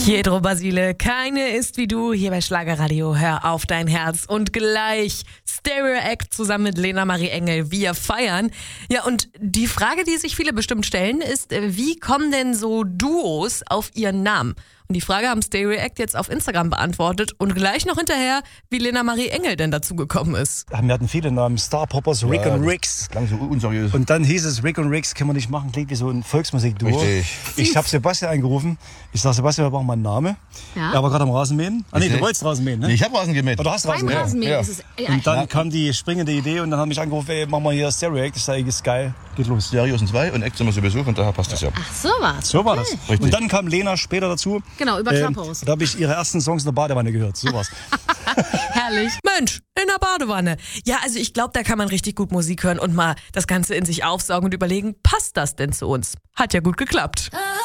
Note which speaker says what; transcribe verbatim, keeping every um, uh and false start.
Speaker 1: Pietro Basile, keine ist wie du, hier bei Schlagerradio, hör auf dein Herz. Und gleich Stereo Act zusammen mit Lena Marie Engel, wir feiern. Ja, und die Frage, die sich viele bestimmt stellen, ist, wie kommen denn so Duos auf ihren Namen? Und die Frage haben Stereo Act jetzt auf Instagram beantwortet und gleich noch hinterher, wie Lena Marie Engel denn dazu gekommen ist.
Speaker 2: Wir hatten viele Namen, Star Poppers, Rick
Speaker 3: ja,
Speaker 2: und Ricks.
Speaker 3: Klang so unseriös.
Speaker 2: Und dann hieß es, Rick und Ricks können wir nicht machen, klingt wie so ein Volksmusikduo.
Speaker 3: Richtig.
Speaker 2: Ich habe Sebastian angerufen. Ich sage, Sebastian, wir brauchen mal einen Namen.
Speaker 4: Ja.
Speaker 2: Er war gerade am Rasenmähen. Ah nee, du wolltest Rasenmähen, ne?
Speaker 3: Nee, ich habe Rasen gemäht.
Speaker 2: Oder hast
Speaker 4: Beim
Speaker 2: Rasenmähen?
Speaker 4: Rasenmähen
Speaker 3: Ja.
Speaker 4: ist es. Ja,
Speaker 2: Und dann
Speaker 3: Ja.
Speaker 2: kam die springende Idee und dann haben mich angerufen, ey, machen wir hier Stereo Act. Ich sage, ist geil, geht los.
Speaker 3: Stereo sind zwei und Act sind wir sowieso, von daher passt das ja.
Speaker 4: Ach, sowas.
Speaker 2: So war das.
Speaker 3: Richtig.
Speaker 2: Und dann kam Lena später dazu.
Speaker 4: Genau, über
Speaker 2: Ähm,
Speaker 4: Clubhouse.
Speaker 2: Da habe ich ihre ersten Songs in der Badewanne gehört. So war's.
Speaker 4: Herrlich.
Speaker 1: Mensch, in der Badewanne. Ja, also ich glaube, da kann man richtig gut Musik hören und mal das Ganze in sich aufsaugen und überlegen, passt das denn zu uns? Hat ja gut geklappt.